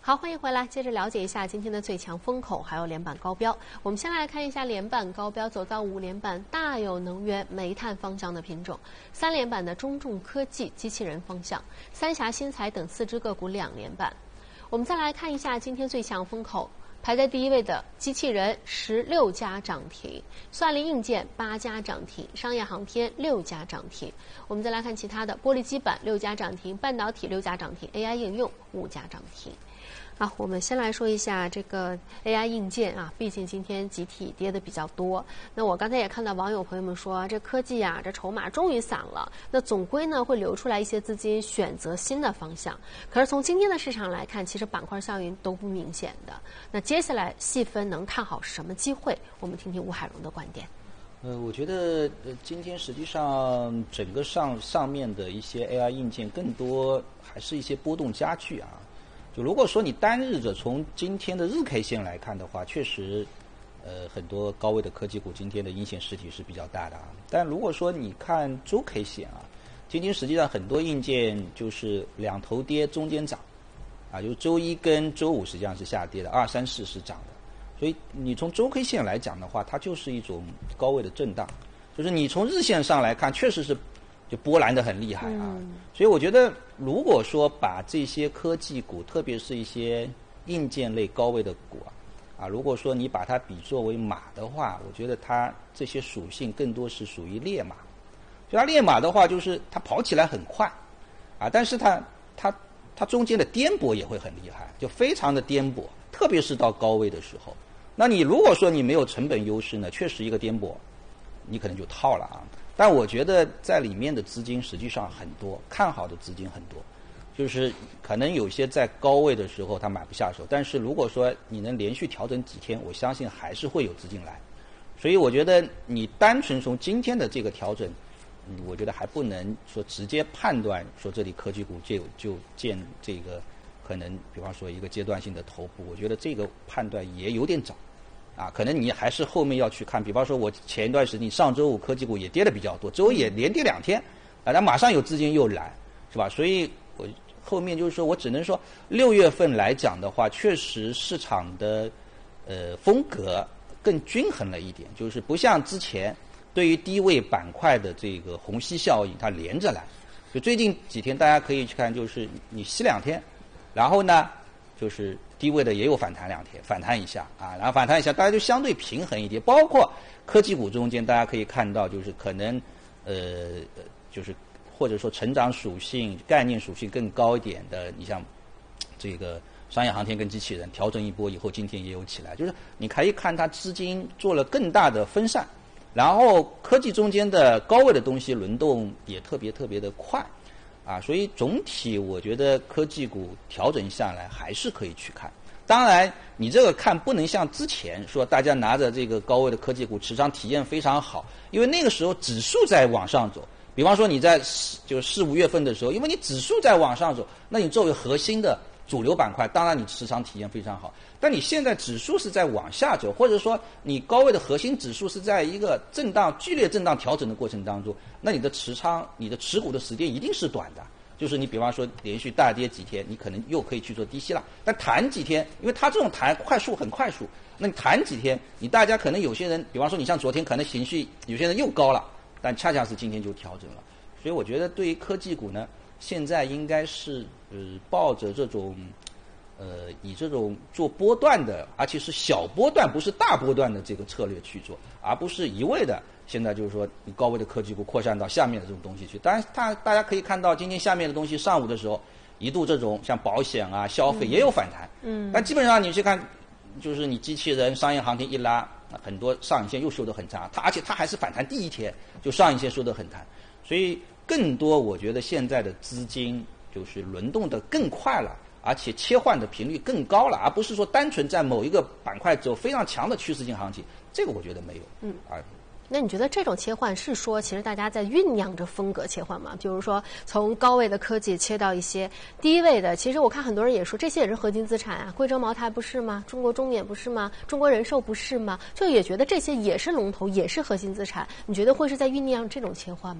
好，欢迎回来，接着了解一下今天的最强风口，还有连板高标。我们先来看一下连板高标，走到5连板大有能源、煤炭方向的品种；3连板的中重科技、机器人方向；三峡新材等4只个股2连板。我们再来看一下今天最强风口。排在第一位的机器人16家涨停，算力硬件8家涨停，商业航天6家涨停。我们再来看其他的，玻璃基板6家涨停，半导体6家涨停 ，AI 应用5家涨停。好，我们先来说一下这个 AI 硬件啊，毕竟今天集体跌的比较多。那我刚才也看到网友朋友们说，这科技啊，这筹码终于散了，那总归呢会流出来一些资金选择新的方向。可是从今天的市场来看，其实板块效应都不明显的。那接下来细分能看好什么机会？我们听听吴海荣的观点。 我觉得今天实际上整个上面的一些 AI 硬件更多还是一些波动加剧啊。就如果说你单日的从今天的日 K 线来看的话，确实，很多高位的科技股今天的阴线实体是比较大的啊。但如果说你看周 K 线啊，今天实际上很多硬件就是两头跌中间涨，啊，就是周一跟周五实际上是下跌的，2、3、4是涨的。所以你从周 K 线来讲的话，它就是一种高位的震荡。就是你从日线上来看，确实是就波澜的很厉害啊。所以我觉得，如果说把这些科技股，特别是一些硬件类高位的股啊，如果说你把它比作为马的话，我觉得它这些属性更多是属于烈马。所以它烈马的话，就是它跑起来很快啊，但是它中间的颠簸也会很厉害，就非常的颠簸，特别是到高位的时候。那你如果说你没有成本优势呢，确实一个颠簸，你可能就套了啊。但我觉得在里面的资金实际上很多，看好的资金很多，就是可能有些在高位的时候他买不下手，但是如果说你能连续调整几天，我相信还是会有资金来。所以我觉得你单纯从今天的这个调整，我觉得还不能说直接判断说这里科技股就见这个可能比方说一个阶段性的头部，我觉得这个判断也有点早。啊，可能你还是后面要去看，比方说我前一段时间上周五科技股也跌的比较多，周一也连跌2天，啊，那马上有资金又来，是吧？所以我后面就是说我只能说6月份来讲的话，确实市场的风格更均衡了一点，就是不像之前对于低位板块的这个虹吸效应它连着来，就最近几天大家可以去看，就是你吸2天，然后呢就是低位的也有反弹2天，反弹一下啊，然后反弹一下，大家就相对平衡一点。包括科技股中间，大家可以看到，就是可能就是或者说成长属性、概念属性更高一点的，你像这个商业航天跟机器人调整一波以后，今天也有起来，就是你可以看它资金做了更大的分散，然后科技中间的高位的东西轮动也特别的快。啊，所以总体我觉得科技股调整下来还是可以去看。当然，你这个看不能像之前说大家拿着这个高位的科技股持仓体验非常好，因为那个时候指数在往上走。比方说你在就4、5月份的时候，因为你指数在往上走，那你作为核心的主流板块，当然你持仓体验非常好。但你现在指数是在往下走，或者说你高位的核心指数是在一个剧烈震荡调整的过程当中，那你的持仓、你的持股的时间一定是短的。就是你比方说连续大跌几天，你可能又可以去做低吸了。但弹几天，因为它这种弹很快速，那你弹几天，大家可能有些人，比方说你像昨天可能情绪有些人又高了，但恰恰是今天就调整了。所以我觉得对于科技股呢，现在应该是抱着这种以这种做波段的，而且是小波段不是大波段的这个策略去做，而不是一味的现在就是说你高位的科技股扩散到下面的这种东西去。当然大家可以看到今天下面的东西上午的时候一度这种像保险啊消费也有反弹，但基本上你去看就是你机器人商业航天一拉，很多上影线又收得很长，而且它还是反弹第一天就上影线收得很弹。所以更多我觉得现在的资金就是轮动的更快了，而且切换的频率更高了，而不是说单纯在某一个板块走非常强的趋势性行情，这个我觉得没有。 那你觉得这种切换是说其实大家在酝酿着风格切换吗？比如说从高位的科技切到一些低位的，其实我看很多人也说这些也是核心资产啊，贵州茅台不是吗？中国中免不是吗？中国人寿不是吗？就也觉得这些也是龙头，也是核心资产。你觉得会是在酝酿这种切换吗？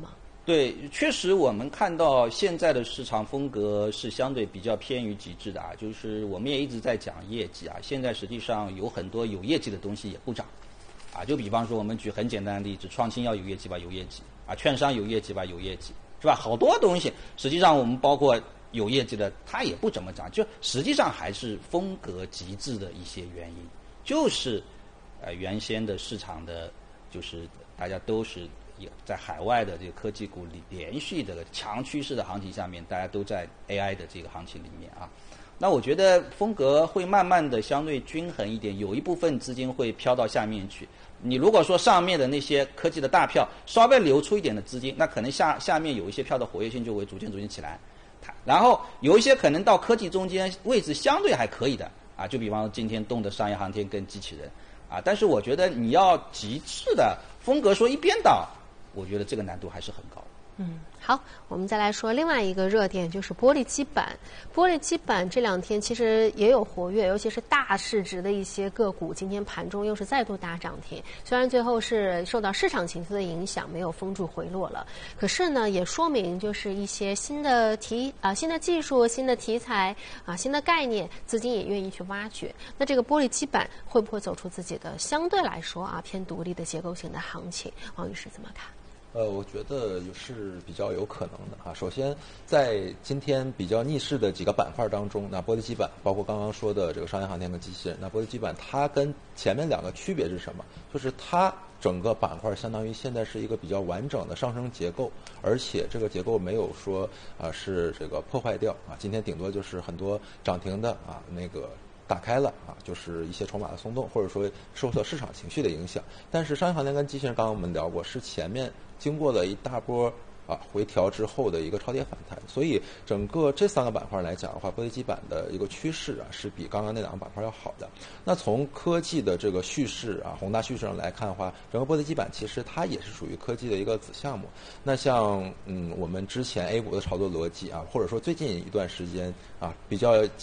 对，确实我们看到现在的市场风格是相对比较偏于极致的啊，就是我们也一直在讲业绩啊，现在实际上有很多有业绩的东西也不涨，啊，就比方说我们举很简单的例子，创新要有业绩吧，有业绩啊，券商有业绩吧，有业绩，是吧？好多东西实际上我们包括有业绩的，它也不怎么涨，就实际上还是风格极致的一些原因，就是原先的市场的，就是大家都是在海外的这个科技股里连续的强趋势的行情下面，大家都在 AI 的这个行情里面啊。那我觉得风格会慢慢的相对均衡一点，有一部分资金会飘到下面去。你如果说上面的那些科技的大票稍微流出一点的资金，那可能下面有一些票的活跃性就会逐渐起来。然后有一些可能到科技中间位置相对还可以的啊，就比方说今天动的商业航天跟机器人啊，但是我觉得你要极致的风格说一边倒，我觉得这个难度还是很高。 好，我们再来说另外一个热点，就是玻璃基板。玻璃基板这两天其实也有活跃，尤其是大市值的一些个股，今天盘中又是再度大涨停。虽然最后是受到市场情绪的影响，没有封住回落了，可是呢，也说明就是一些新的新的技术、新的题材新的概念，资金也愿意去挖掘。那这个玻璃基板会不会走出自己的相对来说偏独立的结构型的行情？王律师怎么看？ 我觉得是比较有可能的啊。首先，在今天比较逆势的几个板块当中，那玻璃基板包括刚刚说的这个商业航天跟机器人，那玻璃基板它跟前面两个区别是什么？就是它整个板块相当于现在是一个比较完整的上升结构，而且这个结构没有说是这个破坏掉啊。今天顶多就是很多涨停的那个打开了就是一些筹码的松动，或者说受到市场情绪的影响。但是商业航天跟机器人刚刚我们聊过，是前面经过了一大波回调之后的一个超跌反弹，所以整个这三个板块来讲的话，玻璃基板的一个趋势是比刚刚那两个板块要好的。那从科技的这个叙事宏大叙事上来看的话，整个玻璃基板其实它也是属于科技的一个子项目。那像我们之前 A 股的炒作逻辑或者说最近一段时间比较